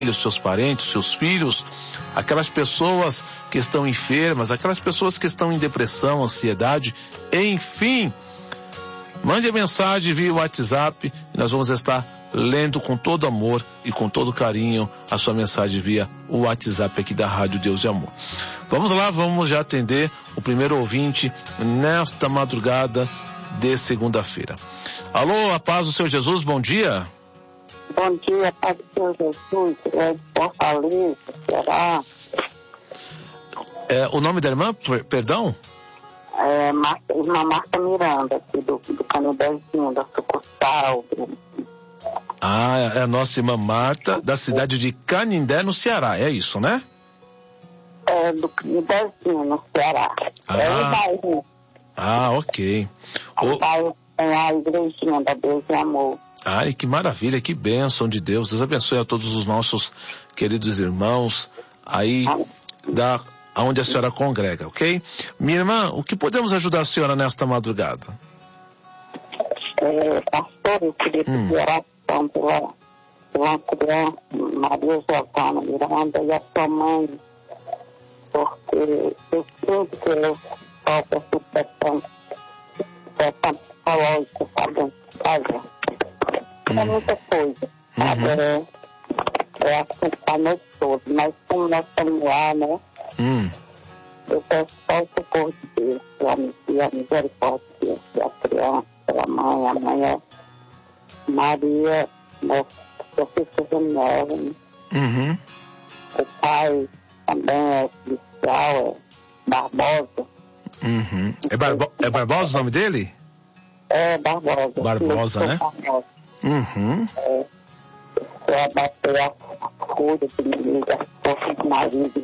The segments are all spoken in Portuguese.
os seus parentes, os seus filhos, aquelas pessoas que estão enfermas, aquelas pessoas que estão em depressão, ansiedade, enfim. Mande a mensagem via WhatsApp e nós vamos estar lendo com todo amor e com todo carinho a sua mensagem via o WhatsApp aqui da Rádio Deus e Amor. Vamos lá, vamos já atender o primeiro ouvinte nesta madrugada de segunda-feira. Alô, a paz do Senhor Jesus, bom dia. Bom dia, paz do Senhor Jesus, de Fortaleza, Ceará. O nome da irmã, perdão? Irmã Marta Miranda, aqui do Canindézinho, da sucursal. É a nossa irmã Marta, da cidade de Canindé, no Ceará, é isso, né? Do Canindézinho, no Ceará. O bairro. Ok. O bairro tem a igrejinha da Deus e Amor. Ai, que maravilha, que bênção de Deus. Deus abençoe a todos os nossos queridos irmãos aí onde a senhora congrega, ok? Minha irmã, o que podemos ajudar a senhora nesta madrugada? Pastor, eu queria pedir oração pela criança Maria Giovana Miranda e a sua mãe, porque eu sinto que eu sofro essa pressão psicológica, sabe? É muita coisa, sabe? É assim a noite toda, mas como nós estamos lá, né? Eu peço só o socorro de Deus, e a misericórdia de Deus, a criança, a mãe é Maria, né? Professor Daniel, né? O pai também é policial, é Barbosa. É Barbosa o nome dele? É Barbosa. Barbosa, né? Barbosa. Eu abatei a cura de mim, as forças do marido.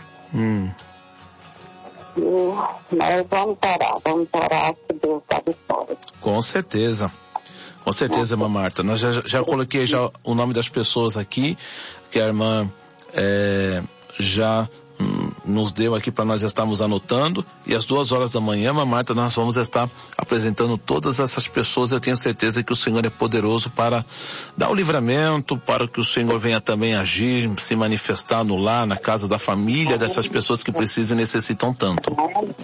Mas vamos parar que Deus está de fora. Com certeza, irmã Marta. Nós já coloquei já o nome das pessoas aqui, que a irmã já nos deu aqui para nós estarmos anotando, e às 2 horas da manhã, irmã Marta, nós vamos estar apresentando todas essas pessoas. Eu tenho certeza que o Senhor é poderoso para dar o livramento, para que o Senhor venha também agir, se manifestar no lar, na casa da família dessas pessoas que precisam e necessitam tanto.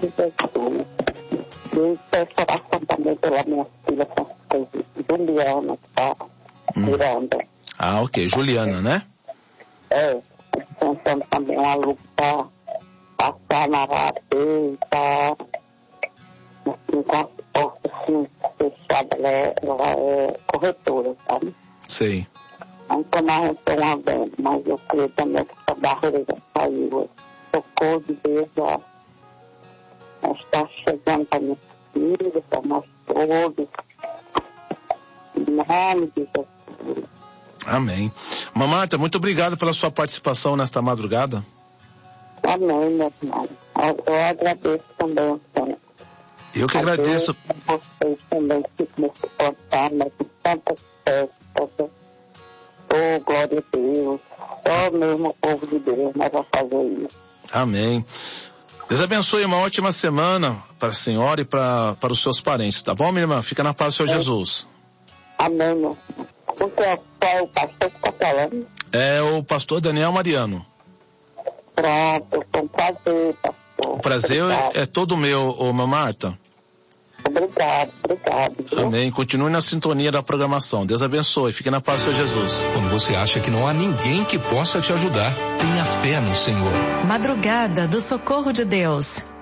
Eu peço oração também pela minha filha Juliana, que está Miranda. Ok, Juliana, né? Tentando também uma luta passar na rapé, tá? Assim, com as portas assim, fechadas, ela é corretora, sabe? Sei. Então nós estamos vendo, mas eu creio também que essa barreira já saiu. Socorro de Deus já está chegando para minha filha, para nós todos. Em nome de Jesus. Amém. Irmã Marta, muito obrigado pela sua participação nesta madrugada. Amém, meu irmão. Eu agradeço também. Eu que agradeço. Vocês também ficam nesse plantão, né, com tantas festas. Oh, glória a Deus. Só mesmo o povo de Deus nós vamos fazer isso. Amém. Deus abençoe, uma ótima semana para a senhora e para os seus parentes, tá bom, minha irmã? Fica na paz do Senhor Jesus. Amém, meu irmão. Qual é o pastor que está falando? É o pastor Daniel Mariano. Pronto, foi um prazer, pastor. O prazer é todo meu, irmã Marta. Obrigado. Amém. Continue na sintonia da programação. Deus abençoe. Fique na paz do Senhor Jesus. Quando você acha que não há ninguém que possa te ajudar, tenha fé no Senhor. Madrugada do Socorro de Deus.